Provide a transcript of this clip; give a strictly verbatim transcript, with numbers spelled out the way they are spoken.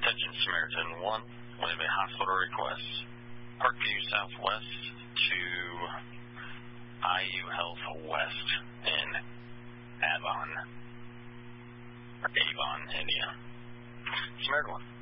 Attention Samaritan one, we have a hospital request. Parkview Southwest to I U Health West in Avon, or Avon, Indiana. Samaritan one.